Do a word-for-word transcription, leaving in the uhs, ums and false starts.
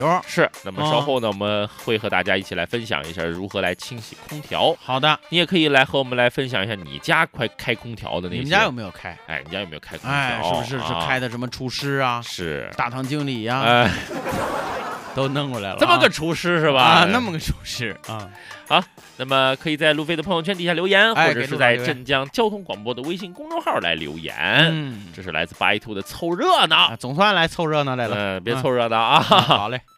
是，那么稍后呢，我们会和大家一起来分享一下如何来清洗空调。 好的， 你也可以来和我们来分享一下你家快开空调的那些。 你们家有没有开？ 哎，你家有没有开空调？ 哎，是不是是开的什么厨师啊？ 是大堂经理呀， 哎， 都弄过来了。 这么个厨师是吧？ 啊，那么个厨师啊。 好，那么可以在路飞的朋友圈底下留言， 哎或者是在镇江交通广播的微信公众号来留言。 嗯， 这是来自八一兔的凑热闹， 总算来凑热闹来了。 嗯，别凑热闹啊！ 好嘞。